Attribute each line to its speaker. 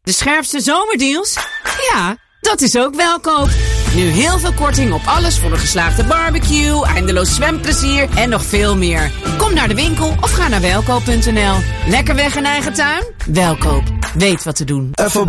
Speaker 1: De scherpste zomerdeals? Ja, dat is ook Welkoop. Nu heel veel korting op alles voor een geslaagde barbecue, eindeloos zwemplezier en nog veel meer. Kom naar de winkel of ga naar welkoop.nl. Lekker weg in eigen tuin? Welkoop. Weet wat te doen.